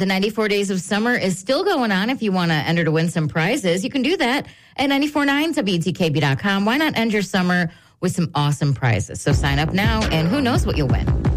The 94 Days of Summer is still going on. If you want to enter to win some prizes, you can do that at 949WTKB.com. Why not end your summer with some awesome prizes? So sign up now, and who knows what you'll win.